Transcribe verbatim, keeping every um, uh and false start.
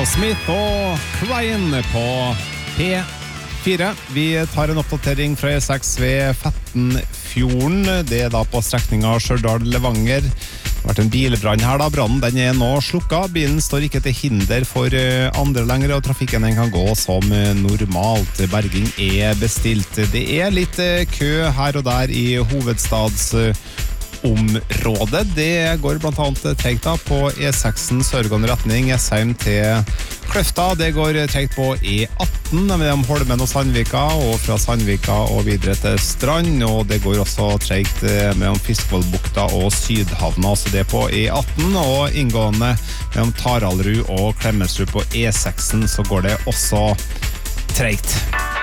Aerosmith og Crying på P fire. Vi tar en oppdatering fra E seks ved Fettenfjorden. Det er da på strekningen Stjørdal-Levanger. Det har vært en bilbrann her da. Brannen den er nå slukket. Bilen står ikke til hinder for andre lenger, og trafikken den kan gå som normalt. Berging er bestilt. Det er litt kø her og der i hovedstads området. Det går blant annet tregt på E seks sørgående retning Esheim til Kløfta. Det går tregt på E atten mellom Holmen og Sandvika, og fra Sandvika og videre til Strand, og det går også tregt mellom Fiskvollbukta og Sydhavna, så det er på E atten, og inngående mellom Taraldrud og Klemetsrud på E seks så går det også tregt.